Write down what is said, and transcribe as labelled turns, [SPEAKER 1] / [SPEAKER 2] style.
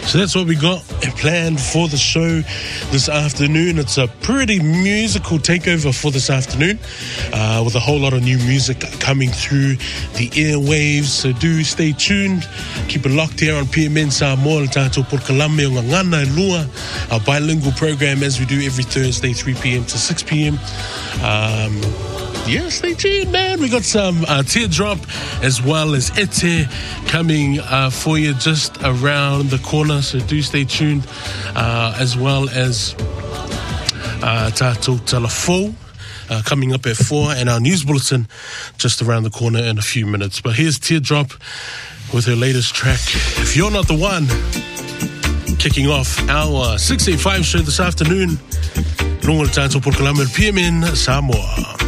[SPEAKER 1] So that's what we got planned for the show this afternoon. It's a pretty musical takeover for this afternoon, with a whole lot of new music coming through the airwaves. So do stay tuned. Keep it locked here on PMN Samoa, Tato por Kalame o Ngana e Lua, our bilingual program as we do every Thursday, 3 p.m. to 6 p.m. Yeah, stay tuned, man. We got some Teardrop as well as Ete coming for you just around the corner. So do stay tuned, as well as Tato Talafo coming up at 4, and our news bulletin just around the corner in a few minutes. But here's Teardrop with her latest track, If You're Not the One, kicking off our 685 show this afternoon. Nungo Tato por Kalame PMN Samoa.